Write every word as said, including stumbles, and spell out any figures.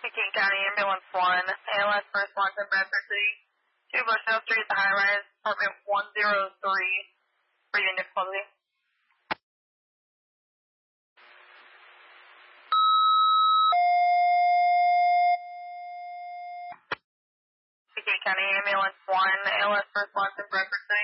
King County Ambulance one, A L S for response in Bradford City. two Bushnell Street, the high rise, apartment one oh three, breathing difficulty. King County Ambulance one, A L S for response in Bradford City.